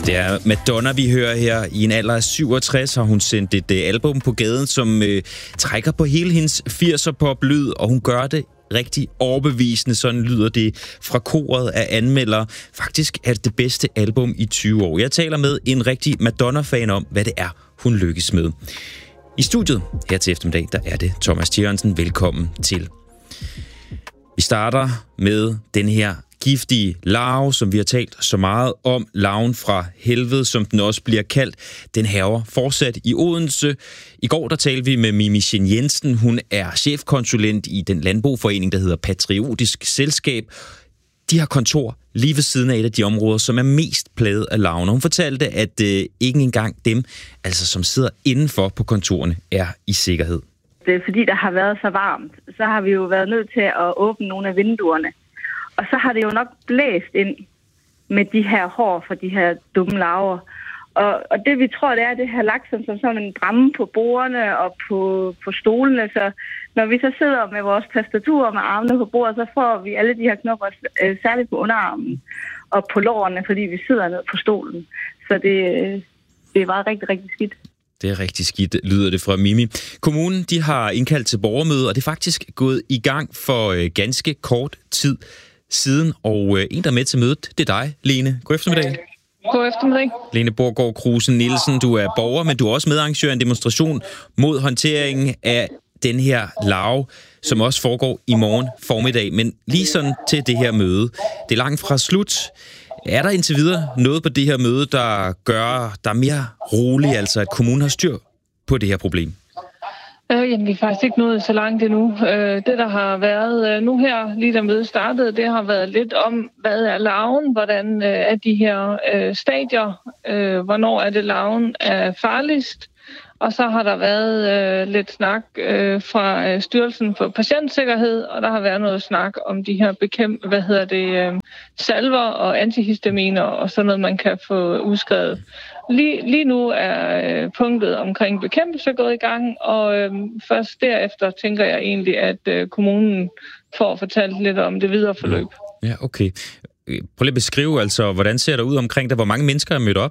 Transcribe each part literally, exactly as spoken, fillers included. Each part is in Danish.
Det er Madonna, vi hører her. I en alder af syvogtres har hun sendt et uh, album på gaden, som uh, trækker på hele hendes firser-pop-lyd, og hun gør det rigtig overbevisende. Sådan lyder det fra koret af anmeldere. Faktisk er det det bedste album i tyve år. Jeg taler med en rigtig Madonna-fan om, hvad det er, hun lykkes med. I studiet her til eftermiddag, der er det Thomas Tjørnsen. Velkommen til. Vi starter med den her giftige larve, som vi har talt så meget om. Larven fra helvede, som den også bliver kaldt. Den hærger fortsat i Odense. I går der talte vi med Mimi Shin Jensen. Hun er chefkonsulent i den landboforening, der hedder Patriotisk Selskab. De har kontor lige ved siden af et af de områder, som er mest plaget af larven. Hun fortalte, at øh, ikke engang dem, altså som sidder indenfor på kontorerne, er i sikkerhed. Det er fordi, der har været så varmt. Så har vi jo været nødt til at åbne nogle af vinduerne. Og så har det jo nok blæst ind med de her hår fra de her dumme larver. Og, og det vi tror, det er, det har lagt som, som sådan en bramme på bordene og på, på stolene. Så når vi så sidder med vores tastaturer med armene på bordet, så får vi alle de her knopper, øh, særligt på underarmen og på lårene, fordi vi sidder ned på stolen. Så det, det er bare rigtig, rigtig skidt. Det er rigtig skidt, lyder det fra Mimi. Kommunen, de har indkaldt til borgermøde, og det er faktisk gået i gang for øh, ganske kort tid siden. Og øh, en, der er med til mødet, det er dig, Lene. God eftermiddag. God eftermiddag. Lene Borgård Kruse Nielsen, du er borger, men du er også medarrangør af en demonstration mod håndteringen af den her larve, som også foregår i morgen formiddag. Men lige sådan til det her møde. Det er langt fra slut. Er der indtil videre noget på det her møde, der gør dig mere rolig, altså at kommunen har styr på det her problem? Øh, jamen, vi er faktisk ikke nået så langt endnu. Øh, det, der har været øh, nu her, lige da mødet startede, det har været lidt om, hvad er larven, hvordan øh, er de her øh, stadier, øh, hvornår er det larven er farligst, og så har der været øh, lidt snak øh, fra øh, Styrelsen for Patientsikkerhed, og der har været noget snak om de her bekæmpe, hvad hedder det, øh, salver og antihistaminer og sådan noget, man kan få udskrevet. Lige, lige nu er øh, punktet omkring bekæmpelse gået i gang, og øh, først derefter tænker jeg egentlig, at øh, kommunen får fortalt lidt om det videre forløb. Ja, okay. Prøv lige at beskrive, altså, hvordan ser det ud omkring det? Hvor mange mennesker er mødt op?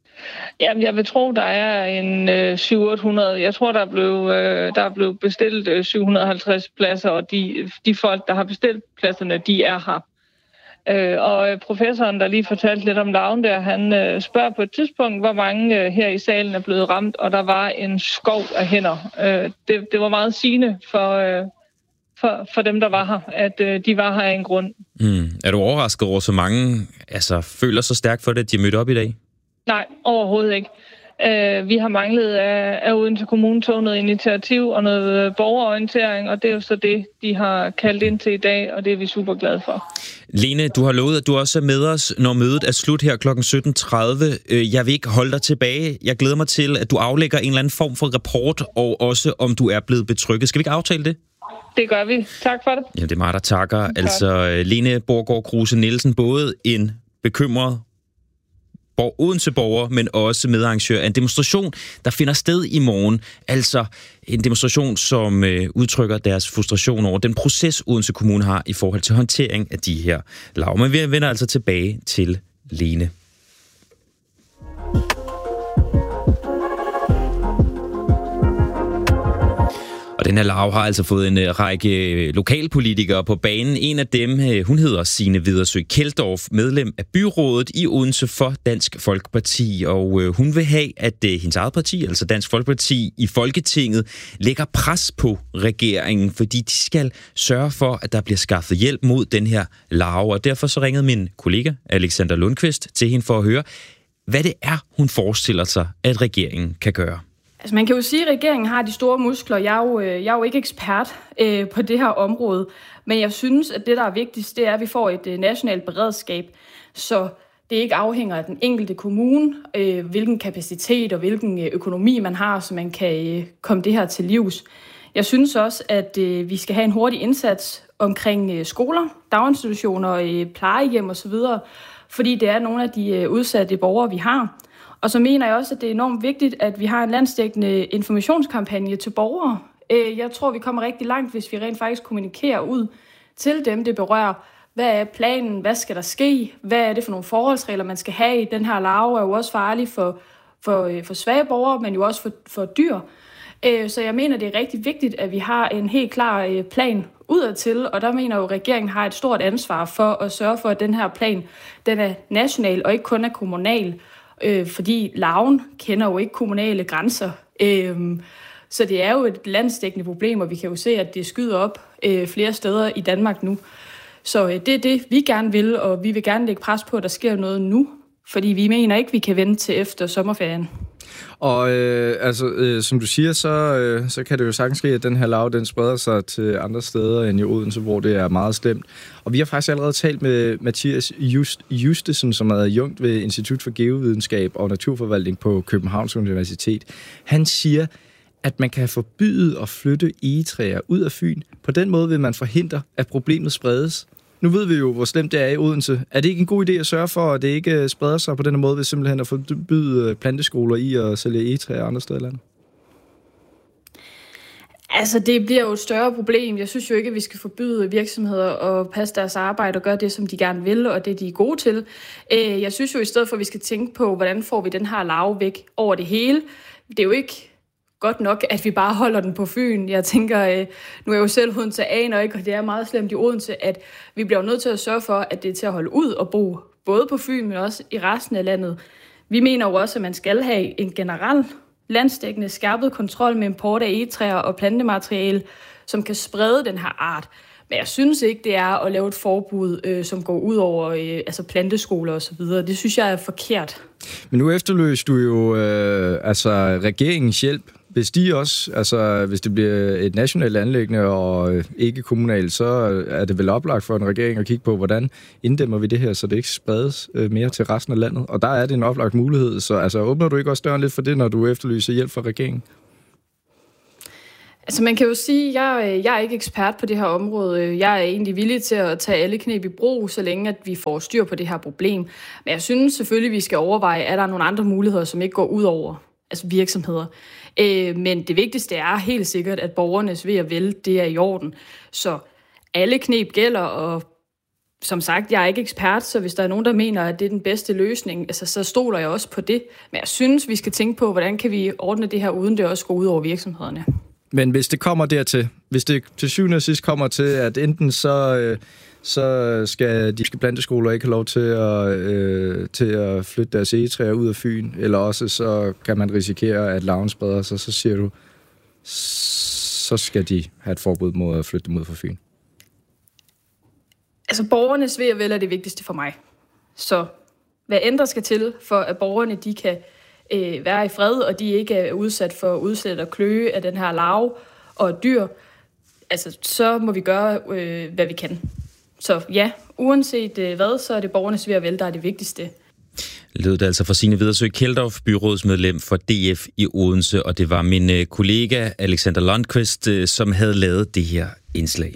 Jamen, jeg vil tro, der er en øh, syv hundrede otte hundrede. Jeg tror, der er blevet, øh, der er blevet bestilt øh, syv hundrede og halvtreds pladser, og de, de folk, der har bestilt pladserne, de er her. Øh, og professoren, der lige fortalte lidt om larven der, han øh, spørger på et tidspunkt, hvor mange øh, her i salen er blevet ramt, og der var en skov af hænder. Øh, det, det var meget sigende for, øh, for, for dem, der var her, at øh, de var her af en grund. Mm. Er du overrasket over, så mange altså, føler så stærkt for det, at de er mødt op i dag? Nej, overhovedet ikke. Uh, vi har manglet af, af Odense Kommune tog noget initiativ og noget borgerorientering, og det er jo så det, de har kaldt ind til i dag, og det er vi super glade for. Lene, du har lovet, at du også er med os, når mødet er slut her klokken sytten tredive. Jeg vil ikke holde dig tilbage. Jeg glæder mig til, at du aflægger en eller anden form for rapport, og også om du er blevet betrygget. Skal vi ikke aftale det? Det gør vi. Tak for det. Ja, det er mig, der takker. Tak. Altså, Lene Borgård Kruse Nielsen, både en bekymret Odense-borger, men også medarrangør af en demonstration, der finder sted i morgen. Altså en demonstration, som øh, udtrykker deres frustration over den proces, Odense Kommune har i forhold til håndtering af de her larver. Men vi vender altså tilbage til Lene. Og den her larve har altså fået en række lokalpolitikere på banen. En af dem, hun hedder Signe Vedersø Kjeldorf, medlem af byrådet i Odense for Dansk Folkeparti. Og hun vil have, at hendes eget parti, altså Dansk Folkeparti, i Folketinget lægger pres på regeringen, fordi de skal sørge for, at der bliver skaffet hjælp mod den her larve. Og derfor så ringede min kollega Alexander Lundqvist til hende for at høre, hvad det er, hun forestiller sig, at regeringen kan gøre. Altså man kan jo sige, at regeringen har de store muskler. Jeg er jo, jeg er jo ikke ekspert øh, på det her område, men jeg synes, at det, der er vigtigst, det er, at vi får et øh, nationalt beredskab, så det ikke afhænger af den enkelte kommune, øh, hvilken kapacitet og hvilken øh, økonomi man har, så man kan øh, komme det her til livs. Jeg synes også, at øh, vi skal have en hurtig indsats omkring øh, skoler, daginstitutioner, øh, plejehjem osv., fordi det er nogle af de øh, udsatte borgere, vi har. Og så mener jeg også, at det er enormt vigtigt, at vi har en landsdækkende informationskampagne til borgere. Jeg tror, vi kommer rigtig langt, hvis vi rent faktisk kommunikerer ud til dem, det berører, Hvad er planen? Hvad skal der ske? Hvad er det for nogle forholdsregler, man skal have? Den her larve er jo også farlig for, for, for svage borgere, men jo også for, for dyr. Så jeg mener, det er rigtig vigtigt, at vi har en helt klar plan udadtil, og der mener jo, at regeringen har et stort ansvar for at sørge for, at den her plan den er national og ikke kun er kommunal, fordi larven kender jo ikke kommunale grænser. Så det er jo et landsdækkende problem, og vi kan jo se, at det skyder op flere steder i Danmark nu. Så det er det, vi gerne vil, og vi vil gerne lægge pres på, at der sker noget nu, fordi vi mener ikke, vi kan vente til efter sommerferien. Og øh, altså, øh, som du siger, så, øh, så kan det jo sagtens ske, at den her larve, den spreder sig til andre steder end i Odense, hvor det er meget slemt. Og vi har faktisk allerede talt med Mathias Just, Justesen, som er adjunkt ved Institut for Geovidenskab og Naturforvaltning på Københavns Universitet. Han siger, at man kan forbyde at flytte egetræer ud af Fyn. På den måde vil man forhindre, at problemet spredes. Nu ved vi jo, hvor slemt det er i Odense. Er det ikke en god idé at sørge for, at det ikke spreder sig på den måde, ved simpelthen at forbyde planteskoler i at sælge egetræer andre steder i landet? Altså, det bliver jo et større problem. Jeg synes jo ikke, at vi skal forbyde virksomheder at passe deres arbejde og gøre det, som de gerne vil, og det, de er gode til. Jeg synes jo i stedet for, at vi skal tænke på, hvordan får vi den her larve væk over det hele. Det er jo ikke godt nok, at vi bare holder den på Fyn. Jeg tænker, nu er jeg jo selv odenseaner, ikke, og det er meget slemt i Odense, at vi bliver nødt til at sørge for, at det er til at holde ud og bo, både på Fyn, men også i resten af landet. Vi mener jo også, at man skal have en generel landsdækkende skærpet kontrol med import af egetræer og plantemateriale, som kan sprede den her art. Men jeg synes ikke, det er at lave et forbud, øh, som går ud over øh, altså planteskoler og så videre. Det synes jeg er forkert. Men nu efterløser du jo øh, altså regeringens hjælp. Hvis de også, altså hvis det bliver et nationalt anliggende og øh, ikke kommunalt, så er det vel oplagt for en regering at kigge på, hvordan inddæmmer vi det her, så det ikke spredes øh, mere til resten af landet. Og der er det en oplagt mulighed. Så altså, åbner du ikke også døren lidt for det, når du efterlyser hjælp fra regeringen? Altså man kan jo sige, at jeg, jeg er ikke ekspert på det her område. Jeg er egentlig villig til at tage alle kneb i brug, så længe at vi får styr på det her problem. Men jeg synes selvfølgelig, at vi skal overveje, at der er nogle andre muligheder, som ikke går ud over altså virksomheder. Men det vigtigste er helt sikkert, at borgernes ved og vel, det er i orden. Så alle kneb gælder, og som sagt, jeg er ikke ekspert, så hvis der er nogen, der mener, at det er den bedste løsning, altså, så stoler jeg også på det. Men jeg synes, vi skal tænke på, hvordan kan vi ordne det her, uden det også går ud over virksomhederne. Men hvis det kommer dertil, hvis det til syvende og sidst kommer til, at enten så, øh, så skal de planteskoler ikke have lov til at, øh, til at flytte deres egetræer ud af Fyn, eller også så kan man risikere, at larven spreder sig, så siger du, så skal de have et forbud mod at flytte dem ud fra Fyn. Altså borgernes ved og vel er det vigtigste for mig. Så hvad end der skal til, for at borgerne de kan øh, være i fred, og de ikke er udsat for udslæt og kløe af den her larve og dyr, altså så må vi gøre, øh, hvad vi kan. Så ja, uanset øh, hvad, så er det borgernes ved og vel, der er det vigtigste. Lød det altså fra Signe Vedersø Kjeldorf, byrådsmedlem for D F i Odense, og det var min øh, kollega Alexander Lundqvist, øh, som havde lavet det her indslag.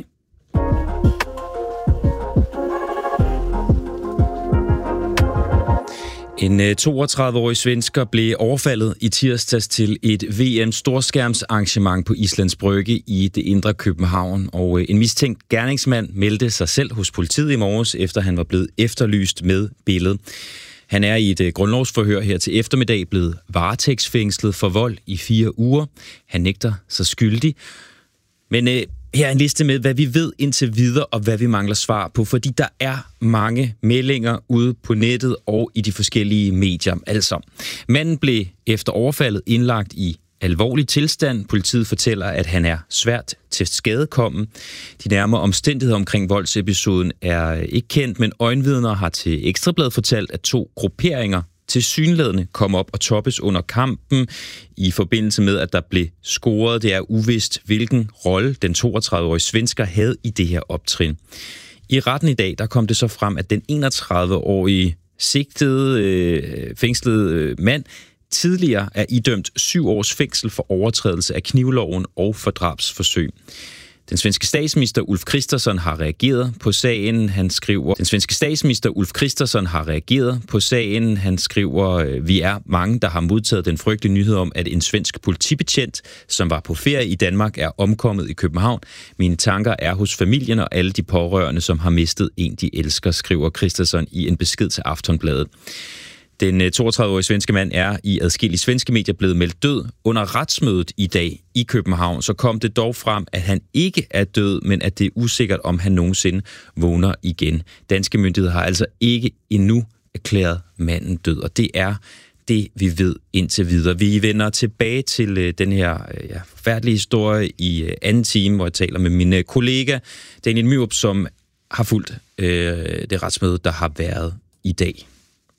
En toogtredive-årig svensker blev overfaldet i tirsdags til et V M-storskærmsarrangement på Islands Brygge i det indre København. Og en mistænkt gerningsmand meldte sig selv hos politiet i morges, efter han var blevet efterlyst med billede. Han er i et grundlovsforhør her til eftermiddag blevet varetægtsfængslet for vold i fire uger. Han nægter sig skyldig. Men øh, her er en liste med, hvad vi ved indtil videre, og hvad vi mangler svar på, fordi der er mange meldinger ude på nettet og i de forskellige medier. Altså, manden blev efter overfaldet indlagt i alvorlig tilstand. Politiet fortæller, at han er svært til skadekommen. De nærmere omstændigheder omkring voldsepisoden er ikke kendt, men øjenvidner har til Ekstrabladet fortalt, at to grupperinger tilsyneladende kom op og toppes under kampen i forbindelse med, at der blev scoret. Det er uvist, hvilken rolle den toogtredive-årige svensker havde i det her optrin. I retten i dag, der kom det så frem, at den enogtredive-årige sigtede, øh, fængslede øh, mand tidligere er idømt syv års fængsel for overtrædelse af knivloven og for drabsforsøg. Den svenske statsminister Ulf Kristersson har reageret på sagen. Han skriver, den svenske statsminister Ulf Kristersson har reageret på sagen. Han skriver, vi er mange, der har modtaget den frygtelige nyhed om, at en svensk politibetjent, som var på ferie i Danmark, er omkommet i København. Mine tanker er hos familien og alle de pårørende, som har mistet en, de elsker, skriver Kristersson i en besked til Aftonbladet. Den toogtredive-årige svenske mand er i adskillige svenske medier blevet meldt død. Under retsmødet i dag i København, så kom det dog frem, at han ikke er død, men at det er usikkert, om han nogensinde vågner igen. Danske myndigheder har altså ikke endnu erklæret manden død, og det er det, vi ved indtil videre. Vi vender tilbage til den her ja, forfærdelige historie i anden time, hvor jeg taler med min kollega Daniel Myrup, som har fulgt øh, det retsmøde, der har været i dag.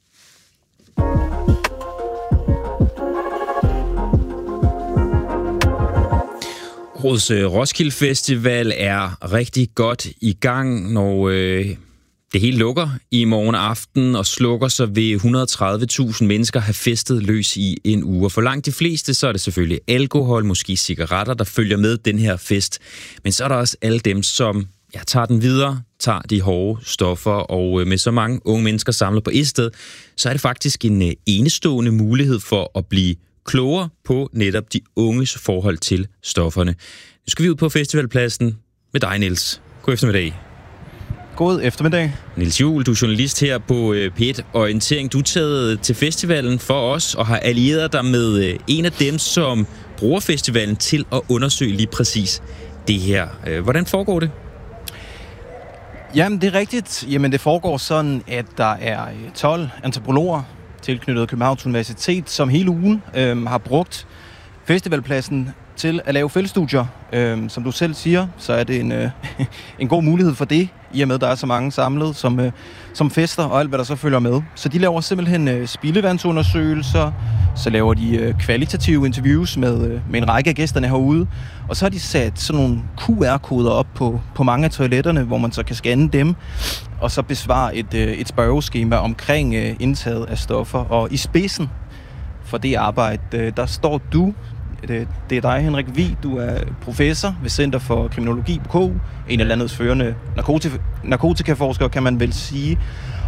Årets Roskilde Festival er rigtig godt i gang, når øh, det hele lukker i morgen aften og slukker, så vil et hundrede og tredive tusind mennesker have festet løs i en uge. For langt de fleste, så er det selvfølgelig alkohol, måske cigaretter, der følger med den her fest. Men så er der også alle dem, som ja, tager den videre, tager de hårde stoffer, og med så mange unge mennesker samlet på et sted, så er det faktisk en enestående mulighed for at blive klogere på netop de unges forhold til stofferne. Nu skal vi ud på festivalpladsen med dig, Niels. God eftermiddag. God eftermiddag. Niels Juhl, du er journalist her på P et Orientering. Du er taget til festivalen for os og har allieret dig med en af dem, som bruger festivalen til at undersøge lige præcis det her. Hvordan foregår det? Jamen, det er rigtigt. Jamen, det foregår sådan, at der er tolv antropologer tilknyttet Københavns Universitet, som hele ugen øh, har brugt festivalpladsen til at lave feltstudier. Øh, som du selv siger, så er det en, øh, en god mulighed for det, i og med, at der er så mange samlet, som, øh, som fester og alt, hvad der så følger med. Så de laver simpelthen øh, spildevandsundersøgelser, så laver de øh, kvalitative interviews med, øh, med en række af gæsterne herude, og så har de sat sådan nogle Q R-koder op på, på mange af toiletterne, hvor man så kan scanne dem, og så besvare et, øh, et spørgeskema omkring øh, indtaget af stoffer. Og i spidsen for det arbejde, øh, der står du. Det, det er dig, Henrik Vig. Du er professor ved Center for Kriminologi på K U, en af landets førende narkotika- narkotikaforskere, kan man vel sige.